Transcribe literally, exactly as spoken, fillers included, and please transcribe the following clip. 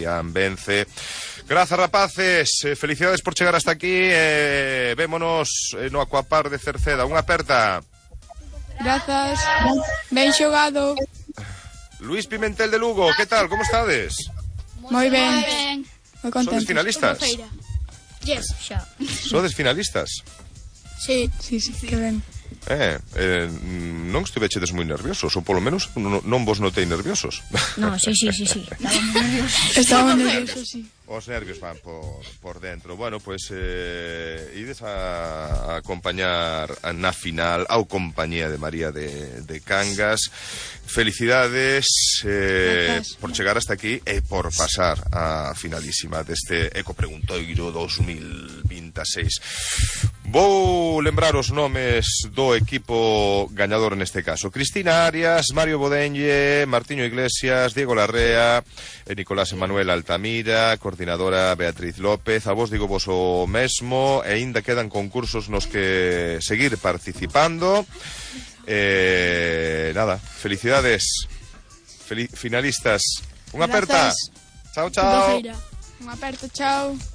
Fabián vence. Grazas, rapaces, eh, felicidades por chegar hasta aquí. eh, Vémonos eh, no Aquapar de Cerceda. Unha aperta. Grazas, ben xogado. Luis Pimentel de Lugo, que tal, como estades? Moi ben, moi contento. Sodes finalistas? Yes, xa. Sodes finalistas? Sí, sí, sí, que ben. Eh, eh, non estivechedes moi nerviosos, ou polo menos non, non vos notei nerviosos. No, sí, sí, sí, sí. Estábamos nerviosos. Estábamos nerviosos, sí. Os nervios van por, por dentro. Bueno, pues eh, ides a, a acompañar na final ao compañía de María de, de Cangas. Felicidades eh, por chegar hasta aquí e por pasar a finalísima deste Ecopreguntoiro dos mil veintiséis. Vou lembrar os nomes do equipo gañador neste caso: Cristina Arias, Mario Bodenlle, Martiño Iglesias, Diego Larrea e Nicolás Emanuel Altamira, coordinadora Beatriz López. A vos digo vos o mesmo, e ainda quedan concursos nos que seguir participando. Eh, nada, felicidades, Fel finalistas. Unha aperta. Chao, chao. Unha aperta, chao.